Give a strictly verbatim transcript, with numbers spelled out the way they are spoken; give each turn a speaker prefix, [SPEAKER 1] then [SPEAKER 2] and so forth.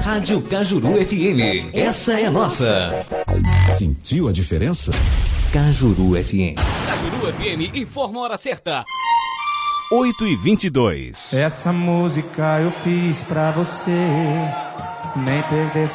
[SPEAKER 1] Rádio Cajuru F M. Essa é a nossa.
[SPEAKER 2] Sentiu a diferença?
[SPEAKER 1] Cajuru F M.
[SPEAKER 3] Cajuru F M informa a hora certa.
[SPEAKER 4] oito e vinte e dois.
[SPEAKER 5] Essa música eu fiz pra você, nem perder